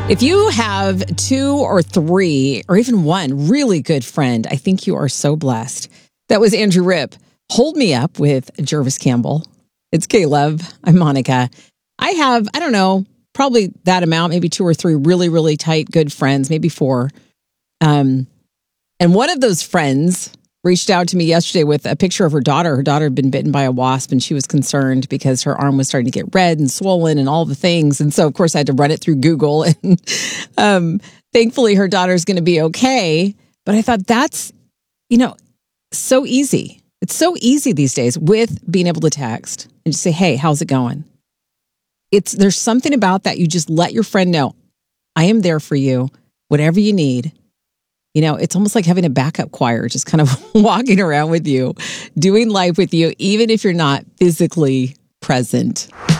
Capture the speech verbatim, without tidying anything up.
If you have two or three or even one really good friend, I think you are so blessed. That was Andrew Ripp. Hold Me Up with Jervis Campbell. It's K-Love. I'm Monica. I have, I don't know, probably that amount, maybe two or three really, really tight, good friends, maybe four. Um, and one of those friends reached out to me yesterday with a picture of her daughter. Her daughter had been bitten by a wasp, and she was concerned because her arm was starting to get red and swollen and all the things. And so, of course, I had to run it through Google. And um, thankfully, her daughter's going to be okay. But I thought that's, you know, so easy. It's so easy these days with being able to text and just say, hey, how's it going? It's there's something about that. You just let your friend know, I am there for you, whatever you need. You know, it's almost like having a backup choir, just kind of walking around with you, doing life with you, even if you're not physically present.